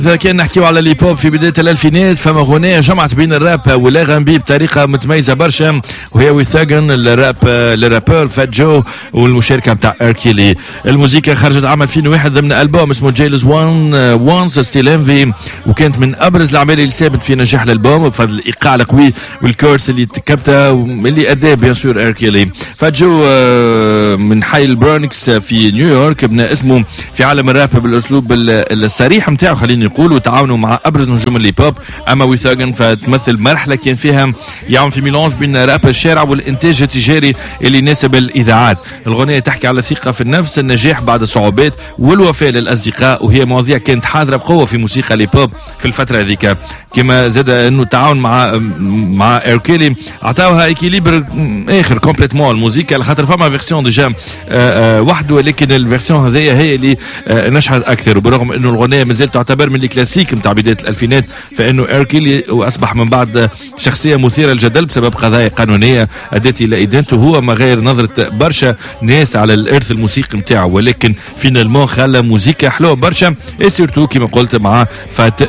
إذا كان نحكيو على لي بوب في بداية الألفينات فما أغنية جمعت بين الراب والأغانبي بطريقة متميزة برشا، وهي ويثاغن الرابور فات جو والمشاركة نتاع اركيلي. الموسيقى خرجت عام 2001 ضمن ألبوم اسمه جيلز وانس ستيل انفي، وكانت من أبرز الأعمال اللي سابت في نجاح الألبوم بفضل الإيقاع القوي والكورس اللي تكبتها واللي أداه بيان سور اركيلي. فات جو من حي البرونكس في نيويورك، بنى اسمه في عالم الراب بالأسلوب الصريح نتاعو خليني نقول، وتعاونوا مع ابرز نجوم اللي بوب. اما ويثاغن فتمثل مرحله كان فيها يعمل في ميلانج بين راب الشارع والانتاج التجاري اللي يناسب الاذاعات. الغنيه تحكي على الثقه في النفس، النجاح بعد الصعوبات والوفاء للاصدقاء، وهي مواضيع كانت حاضره بقوه في موسيقى لي بوب في الفتره هذيك. كما زاد انه التعاون مع اركيلي عطاوها اكيليبر اخر كومبليتمون الموسيقى، على خاطر فما فيرسيون ديجا وحده، ولكن الفيرسيون هذيا هي اللي نجحت اكثر. وبرغم انه الغنيه مازالت تعتبر من الكلاسيك نتاع بدايه الالفينات، فانه اركيلي واصبح من بعد شخصيه مثيره للجدل بسبب قضايا قانونيه ادت الى ادانته هو، ما غير نظره برشا ناس على الارث الموسيقي نتاعو، ولكن فينالمون خلى موسيقى حلوه برشا، سيرتو كما قلت مع فات